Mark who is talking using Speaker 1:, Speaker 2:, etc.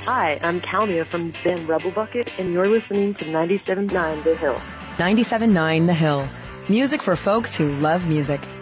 Speaker 1: Hi, I'm Calmia from the band Rebel Bucket, and you're listening to 97.9 The Hill.
Speaker 2: 97.9 The Hill. Music for folks who love music.